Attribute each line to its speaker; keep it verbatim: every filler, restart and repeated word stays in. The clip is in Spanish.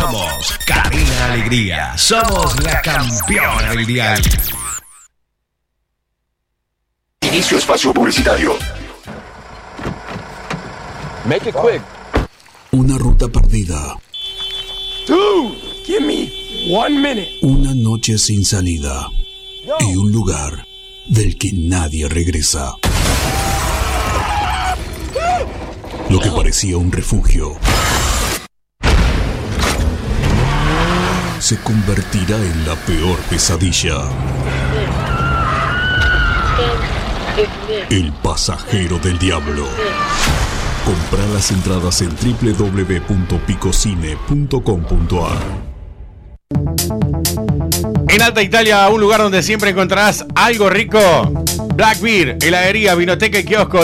Speaker 1: Somos Cadena Alegría. Somos la campeona del dial.
Speaker 2: Inicio espacio publicitario.
Speaker 3: Make it quick.
Speaker 4: Una ruta perdida.
Speaker 3: Dude, give me one minute.
Speaker 4: Una noche sin salida. Y un lugar del que nadie regresa. Lo que parecía un refugio se convertirá en la peor pesadilla. El pasajero del diablo. Compra las entradas en doble u doble u doble u punto picocine punto com punto a r.
Speaker 5: En Alta Italia, un lugar donde siempre encontrarás algo rico. Black Beer, heladería, vinoteca y kiosco.